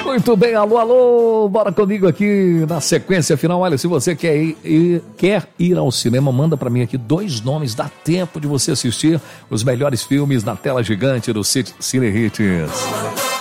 Muito bem, alô, alô, bora comigo aqui na sequência final. Olha, se você quer ir ao cinema, manda pra mim aqui 2 nomes, dá tempo de você assistir os melhores filmes na tela gigante do Cine Hits.